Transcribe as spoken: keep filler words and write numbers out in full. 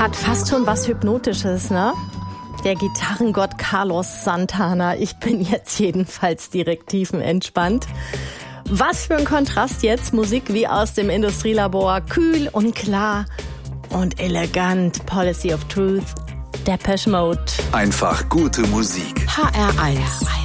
Hat fast schon was Hypnotisches, ne? Der Gitarrengott Carlos Santana. Ich bin jetzt jedenfalls direkt tiefenentspannt. Was für ein Kontrast jetzt. Musik wie aus dem Industrielabor. Kühl und klar und elegant. Policy of Truth. Depeche Mode. Einfach gute Musik. H R eins.